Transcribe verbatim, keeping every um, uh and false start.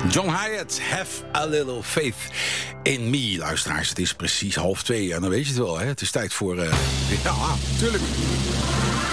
John Hyatt, have a little faith in me. Luisteraars, het is precies half twee en dan weet je het wel. Hè? Het is tijd voor... Uh... Ja, tuurlijk.